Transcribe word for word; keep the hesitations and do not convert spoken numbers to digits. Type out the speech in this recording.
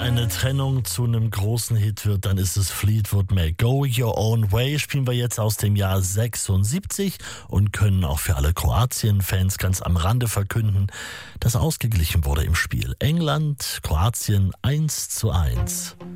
eine Trennung zu einem großen Hit wird, dann ist es Fleetwood Mac. Go Your Own Way spielen wir jetzt aus dem Jahr sechsundsiebzig und können auch für alle Kroatien-Fans ganz am Rande verkünden, dass ausgeglichen wurde im Spiel. England, Kroatien eins zu eins.